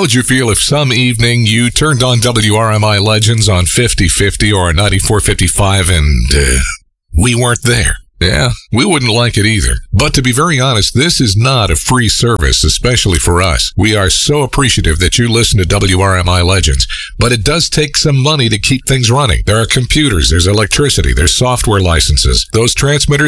How would you feel if some evening you turned on WRMI Legends on 5050 or 9455 and we weren't there? Yeah, we wouldn't like it either. But to be very honest, this is not a free service, especially for us. We are so appreciative that you listen to WRMI Legends, but it does take some money to keep things running. There are computers, there's electricity, there's software licenses. Those transmitters